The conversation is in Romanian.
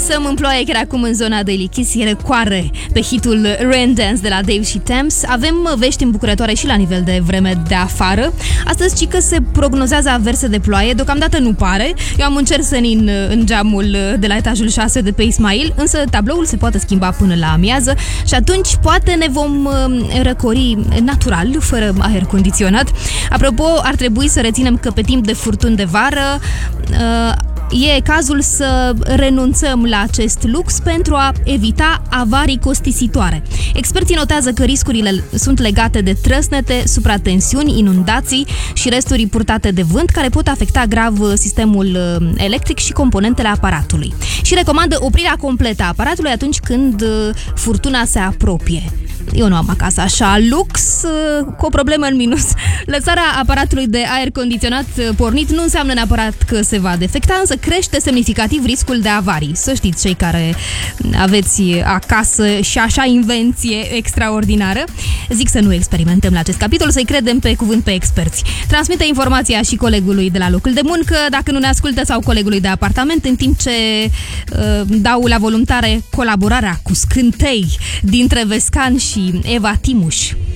Dansăm în ploaie, chiar acum în zona Daily Kiss. Ele coare pe hitul Rain Dance de la Dave și Thames. Avem vești îmbucurătoare și la nivel de vreme de afară. Astăzi, cică se prognozează averse de ploaie. Deocamdată nu pare. Eu am un cer senin în geamul de la etajul 6 de pe Ismail, însă tabloul se poate schimba până la amiază și atunci poate ne vom răcori natural, fără aer condiționat. Apropo, ar trebui să reținem că pe timp de furtuni de vară e cazul să renunțăm la acest lux pentru a evita avarii costisitoare. Experții notează că riscurile sunt legate de trăsnete, supratensiuni, inundații și resturi purtate de vânt, care pot afecta grav sistemul electric și componentele aparatului. Și recomandă oprirea completă a aparatului atunci când furtuna se apropie. Eu nu am acasă așa lux, cu o problemă în minus. Lăsarea aparatului de aer condiționat pornit nu înseamnă neapărat că se va defecta, însă crește semnificativ riscul de avarii. Să știți, cei care aveți acasă și așa invenție extraordinară. Zic să nu experimentăm la acest capitol, să-i credem pe cuvânt pe experți. Transmite informația și colegului de la locul de muncă, dacă nu ne ascultă, sau colegului de apartament, în timp ce dau la voluntare colaborarea cu Scântei dintre Vescan și Eva Timuș.